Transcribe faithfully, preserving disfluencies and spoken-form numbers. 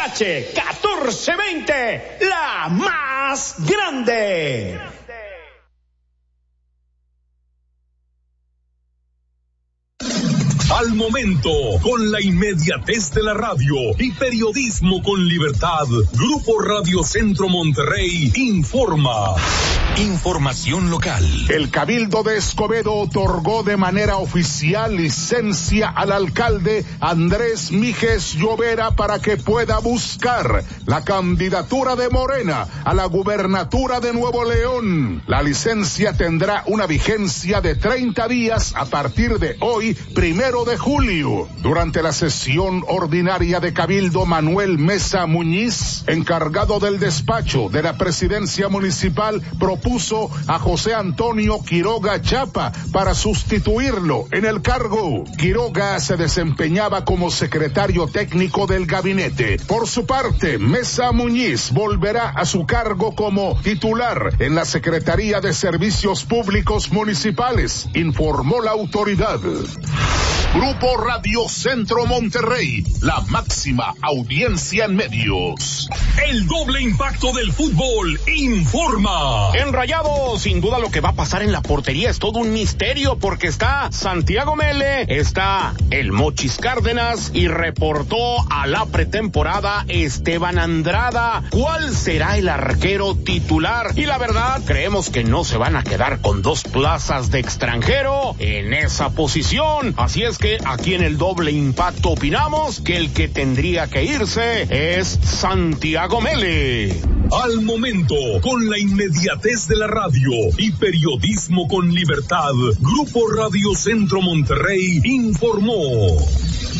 H catorce veinte, la más grande. Al momento, con la inmediatez de la radio y periodismo con libertad, Grupo Radio Centro Monterrey informa. Información local. El Cabildo de Escobedo otorgó de manera oficial licencia al alcalde Andrés Míjez Llovera para que pueda buscar la candidatura de Morena a la gubernatura de Nuevo León. La licencia tendrá una vigencia de treinta días a partir de hoy, primero de julio. Durante la sesión ordinaria de Cabildo, Manuel Mesa Muñiz, encargado del despacho de la presidencia municipal, propuso a José Antonio Quiroga Chapa para sustituirlo en el cargo. Quiroga se desempeñaba como secretario técnico del gabinete. Por su parte, Mesa Muñiz volverá a su cargo como titular en la Secretaría de Servicios Públicos Municipales, informó la autoridad. Grupo Radio Centro Monterrey, la máxima audiencia en medios. El doble impacto del fútbol informa. En Rayados, sin duda lo que va a pasar en la portería es todo un misterio, porque está Santiago Mele, está el Mochis Cárdenas y reportó a la pretemporada Esteban Andrada. ¿Cuál será el arquero titular? Y la verdad, creemos que no se van a quedar con dos plazas de extranjero en esa posición. Así es que aquí en el doble impacto opinamos que el que tendría que irse es Santiago Mele. Al momento, con la inmediatez de la radio y periodismo con libertad, Grupo Radio Centro Monterrey informó.